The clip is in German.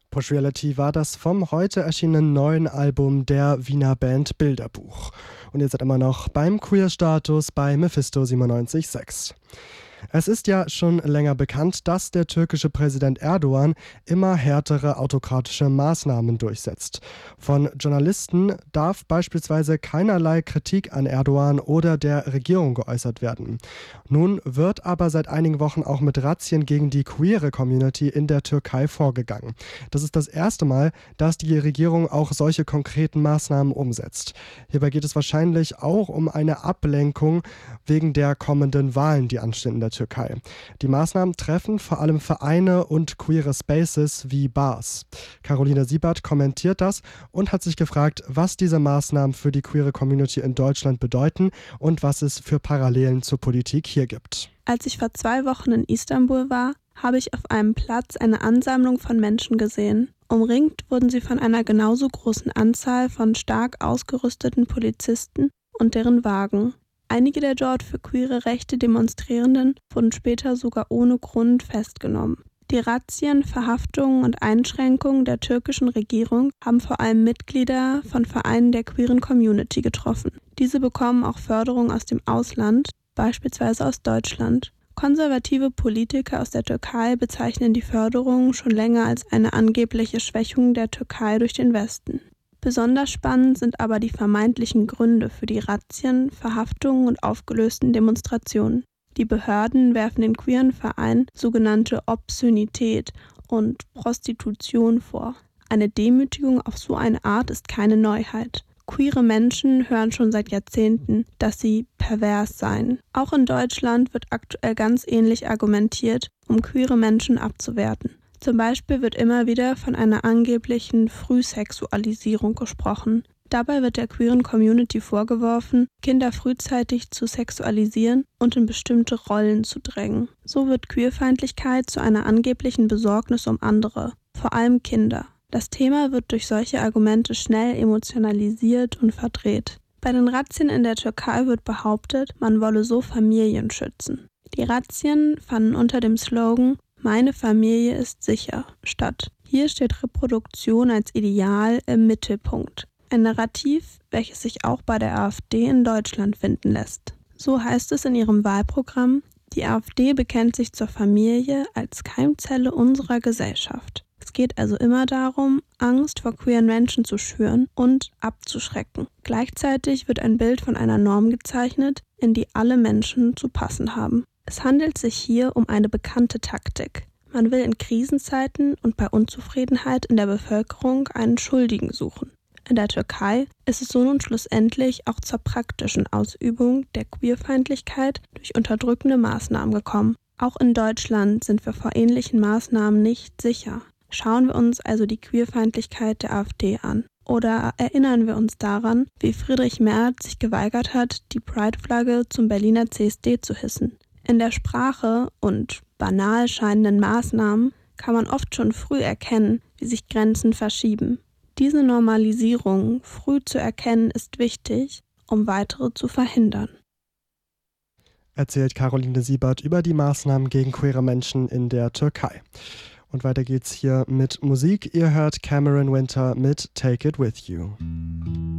Push Reality war das vom heute erschienenen neuen Album der Wiener Band Bilderbuch. Und ihr seid immer noch beim Queer-Status bei Mephisto 97.6. Es ist ja schon länger bekannt, dass der türkische Präsident Erdogan immer härtere autokratische Maßnahmen durchsetzt. Von Journalisten darf beispielsweise keinerlei Kritik an Erdogan oder der Regierung geäußert werden. Nun wird aber seit einigen Wochen auch mit Razzien gegen die queere Community in der Türkei vorgegangen. Das ist das erste Mal, dass die Regierung auch solche konkreten Maßnahmen umsetzt. Hierbei geht es wahrscheinlich auch um eine Ablenkung wegen der kommenden Wahlen, die anstehen in der Türkei. Die Maßnahmen treffen vor allem Vereine und queere Spaces wie Bars. Caroline Siebert kommentiert das und hat sich gefragt, was diese Maßnahmen für die queere Community in Deutschland bedeuten und was es für Parallelen zur Politik hier gibt. Als ich vor 2 Wochen in Istanbul war, habe ich auf einem Platz eine Ansammlung von Menschen gesehen. Umringt wurden sie von einer genauso großen Anzahl von stark ausgerüsteten Polizisten und deren Wagen. Einige der dort für queere Rechte Demonstrierenden wurden später sogar ohne Grund festgenommen. Die Razzien, Verhaftungen und Einschränkungen der türkischen Regierung haben vor allem Mitglieder von Vereinen der queeren Community getroffen. Diese bekommen auch Förderung aus dem Ausland, beispielsweise aus Deutschland. Konservative Politiker aus der Türkei bezeichnen die Förderung schon länger als eine angebliche Schwächung der Türkei durch den Westen. Besonders spannend sind aber die vermeintlichen Gründe für die Razzien, Verhaftungen und aufgelösten Demonstrationen. Die Behörden werfen den queeren Vereinen sogenannte Obszönität und Prostitution vor. Eine Demütigung auf so eine Art ist keine Neuheit. Queere Menschen hören schon seit Jahrzehnten, dass sie pervers seien. Auch in Deutschland wird aktuell ganz ähnlich argumentiert, um queere Menschen abzuwerten. Zum Beispiel wird immer wieder von einer angeblichen Frühsexualisierung gesprochen. Dabei wird der queeren Community vorgeworfen, Kinder frühzeitig zu sexualisieren und in bestimmte Rollen zu drängen. So wird Queerfeindlichkeit zu einer angeblichen Besorgnis um andere, vor allem Kinder. Das Thema wird durch solche Argumente schnell emotionalisiert und verdreht. Bei den Razzien in der Türkei wird behauptet, man wolle so Familien schützen. Die Razzien fanden unter dem Slogan „Meine Familie ist sicher“ statt. Hier steht Reproduktion als Ideal im Mittelpunkt. Ein Narrativ, welches sich auch bei der AfD in Deutschland finden lässt. So heißt es in ihrem Wahlprogramm: Die AfD bekennt sich zur Familie als Keimzelle unserer Gesellschaft. Es geht also immer darum, Angst vor queeren Menschen zu schüren und abzuschrecken. Gleichzeitig wird ein Bild von einer Norm gezeichnet, in die alle Menschen zu passen haben. Es handelt sich hier um eine bekannte Taktik. Man will in Krisenzeiten und bei Unzufriedenheit in der Bevölkerung einen Schuldigen suchen. In der Türkei ist es so nun schlussendlich auch zur praktischen Ausübung der Queerfeindlichkeit durch unterdrückende Maßnahmen gekommen. Auch in Deutschland sind wir vor ähnlichen Maßnahmen nicht sicher. Schauen wir uns also die Queerfeindlichkeit der AfD an. Oder erinnern wir uns daran, wie Friedrich Merz sich geweigert hat, die Pride-Flagge zum Berliner CSD zu hissen. In der Sprache und banal scheinenden Maßnahmen kann man oft schon früh erkennen, wie sich Grenzen verschieben. Diese Normalisierung früh zu erkennen ist wichtig, um weitere zu verhindern. Erzählt Caroline Siebert über die Maßnahmen gegen queere Menschen in der Türkei. Und weiter geht's hier mit Musik. Ihr hört Cameron Winter mit Take It With You.